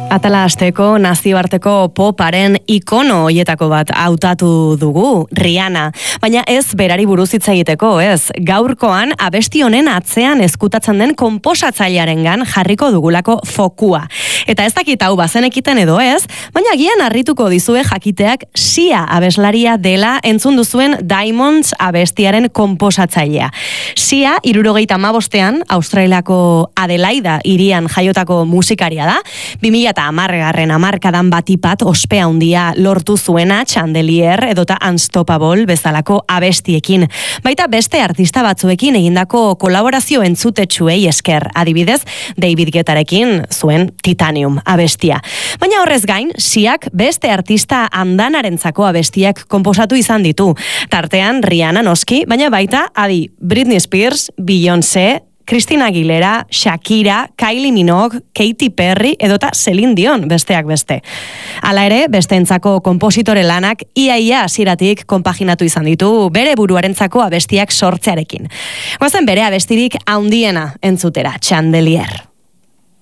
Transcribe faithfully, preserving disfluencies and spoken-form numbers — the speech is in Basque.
Atala hasteko nazioarteko poparen ikono hoietako bat hautatu dugu, Rihanna. Baina ez berari buruz hitz egiteko, ez. Gaurkoan abesti honen atzean ezkutatzen den konposatzailearengan jarriko dugulako fokua. Eta ez dakit hau bazenekiten edo ez, baina agian harrituko dizue jakiteak Sia abeslaria dela entzun duzuen Diamonds abestiaren konposatzailea. Sia hirurogeita hamabostean Australiako Adelaida hirian jaiotako musikaria da. bi mila hamargarren hamarkadan batipat ospea handia lortu zuena Chandelier edota Unstoppable bezalako abestiekin. Baita beste artista batzuekin egindako kolaborazio entzutetsuei esker, adibidez David Guettarekin zuen Titanium abestia. Baina horrez gain, Siak beste artista andanarentzako abestiak konposatu izan ditu. Tartean Rihanna noski, baina baita adi Britney Spears, Beyoncé, Christina Aguilera, Shakira, Kylie Minogue, Katy Perry edota Celine Dion besteak beste. Hala ere, besteentzako konpositore lanak iaia hasieratik konpaginatu izan ditu bere buruarentzako abestiak sortzearekin. Goazen bere abestirik handiena entzutera, Chandelier.